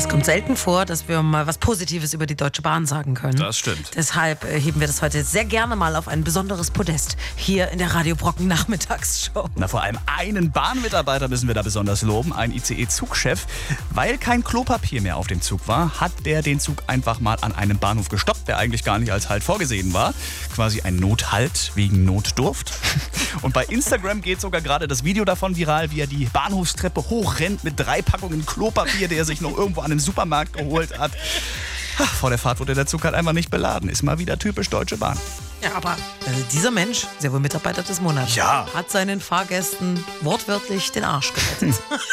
Es kommt selten vor, dass wir mal was Positives über die Deutsche Bahn sagen können. Das stimmt. Deshalb heben wir das heute sehr gerne mal auf ein besonderes Podest hier in der Radio Brocken Nachmittagsshow. Na, vor allem einen Bahnmitarbeiter müssen wir da besonders loben, ein ICE-Zugchef. Weil kein Klopapier mehr auf dem Zug war, hat der den Zug einfach mal an einem Bahnhof gestoppt, der eigentlich gar nicht als Halt vorgesehen war. Quasi ein Nothalt wegen Notdurft. Und bei Instagram geht sogar gerade das Video davon viral, wie er die Bahnhofstreppe hochrennt mit 3 Packungen Klopapier, der er sich noch irgendwo an einem Supermarkt geholt hat. Vor der Fahrt wurde der Zug halt einfach nicht beladen. Ist mal wieder typisch Deutsche Bahn. Ja, aber dieser Mensch, ist ja wohl Mitarbeiter des Monats, Ja. hat seinen Fahrgästen wortwörtlich den Arsch gerettet.